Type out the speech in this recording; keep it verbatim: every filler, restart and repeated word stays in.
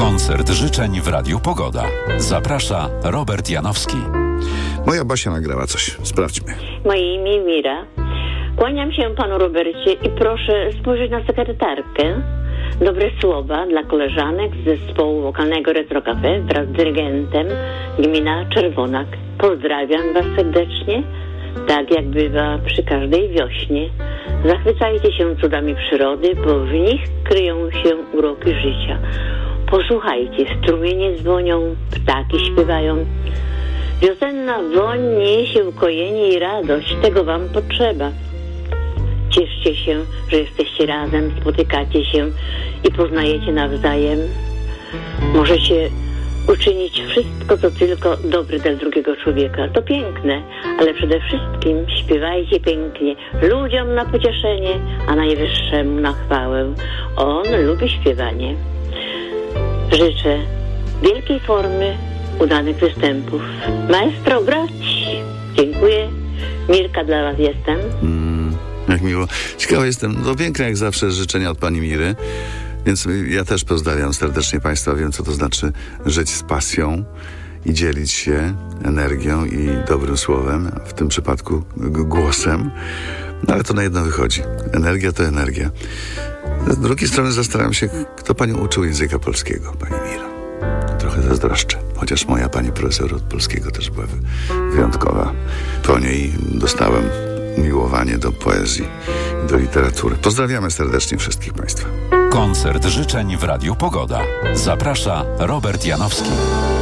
Koncert życzeń w Radiu Pogoda. Zaprasza Robert Janowski. Moja Basia nagrała coś. Sprawdźmy. Moje imię Mira. Kłaniam się panu Robercie i proszę spojrzeć na sekretarkę. Dobre słowa dla koleżanek z zespołu wokalnego Retro Cafe wraz z dyrygentem gmina Czerwonak. Pozdrawiam was serdecznie, tak jak bywa przy każdej wiośnie. Zachwycajcie się cudami przyrody, bo w nich kryją się uroki życia. Posłuchajcie, strumienie dzwonią, ptaki śpiewają. Wiosenna woń niesie ukojenie i radość, tego wam potrzeba. Cieszcie się, że jesteście razem, spotykacie się i poznajecie nawzajem. Możecie uczynić wszystko, co tylko dobre dla drugiego człowieka. To piękne, ale przede wszystkim śpiewajcie pięknie, ludziom na pocieszenie, a Najwyższemu na chwałę. On lubi śpiewanie. Życzę wielkiej formy, udanych występów. Maestro, grać! Dziękuję. Mirka, dla was jestem. Mm, jak miło. Ciekawy jestem. No piękne jak zawsze życzenia od pani Miry. Więc ja też pozdrawiam serdecznie państwa. Wiem, co to znaczy żyć z pasją i dzielić się energią i dobrym słowem, w tym przypadku g- głosem. No ale to na jedno wychodzi. Energia to energia. Z drugiej strony zastanawiam się, kto panią uczył języka polskiego, pani Miro. Trochę zazdroszczę, chociaż moja pani profesor od polskiego też była wyjątkowa. Po niej dostałem umiłowanie do poezji i do literatury. Pozdrawiamy serdecznie wszystkich państwa. Koncert życzeń w Radiu Pogoda. Zaprasza Robert Janowski.